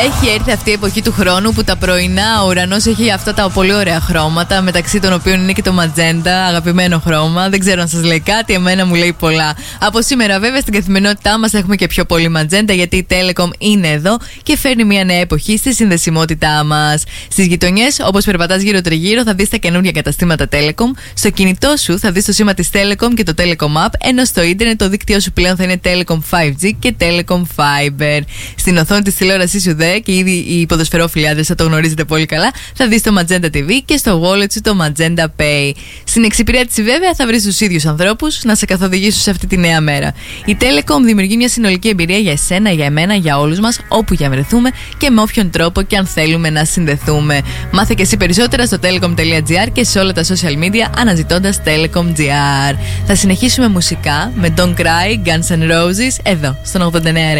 Έχει έρθει αυτή η εποχή του χρόνου που τα πρωινά ο ουρανός έχει αυτά τα πολύ ωραία χρώματα, μεταξύ των οποίων είναι και το ματζέντα, αγαπημένο χρώμα. Δεν ξέρω αν σας λέει κάτι, εμένα μου λέει πολλά. Από σήμερα, βέβαια, στην καθημερινότητά μας έχουμε και πιο πολύ ματζέντα, γιατί η Telecom είναι εδώ και φέρνει μια νέα εποχή στη συνδεσιμότητά μας. Στις γειτονιές, όπως περπατάς γύρω-τριγύρω, θα δεις τα καινούργια καταστήματα Telecom. Στο κινητό σου θα δεις το σήμα της Telecom και το Telecom App, ενώ στο ίντερνετ το δίκτυό σου πλέον θα είναι Telecom 5G και Telecom Fiber. Στην οθόνη της τηλεόρασής σου και ήδη οι ποδοσφαιρόφιλοι θα το γνωρίζετε πολύ καλά, θα δεις το Magenta TV και στο wallet σου το Magenta Pay. Στην εξυπηρέτηση, βέβαια, θα βρεις τους ίδιους ανθρώπους να σε καθοδηγήσουν σε αυτή τη νέα μέρα. Η Telecom δημιουργεί μια συνολική εμπειρία για εσένα, για εμένα, για όλους μας, όπου για βρεθούμε και με όποιον τρόπο και αν θέλουμε να συνδεθούμε. Μάθε και εσύ περισσότερα στο telecom.gr και σε όλα τα social media αναζητώντας Telecom.gr. Θα συνεχίσουμε μουσικά με Don't Cry, Guns N' Roses, εδώ στον 89.